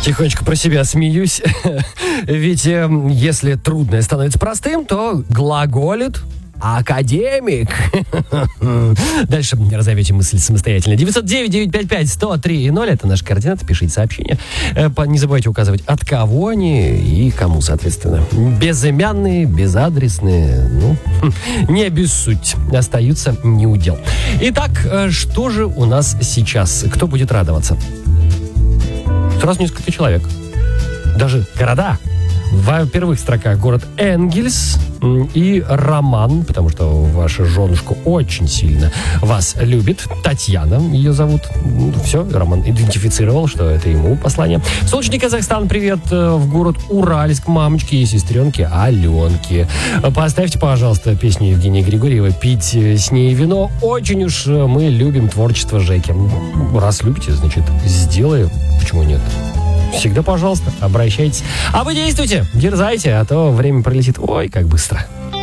Тихонечко про себя смеюсь. Ведь если трудное становится простым, то глаголит академик. Дальше разовьете мысль самостоятельно. 909-955-103-0. Это наши координаты. Пишите сообщения. Не забывайте указывать, от кого они и кому, соответственно. Безымянные, безадресные, не обессудьте. Остаются неудел. Итак, что же у нас сейчас? Кто будет радоваться? Сразу несколько человек. Даже города. В первых строках город Энгельс и Роман, потому что ваша женушка очень сильно вас любит. Татьяна ее зовут. Все, Роман идентифицировал, что это ему послание. Солнечный Казахстан, привет. В город Уральск мамочке и сестренке Аленке. Поставьте, пожалуйста, песню Евгения Григорьева «Пить с ней вино». Очень уж мы любим творчество Жеки. Раз любите, значит, сделаю. Почему нет? Всегда, пожалуйста, обращайтесь. А вы действуйте, дерзайте, а то время пролетит ой, как быстро.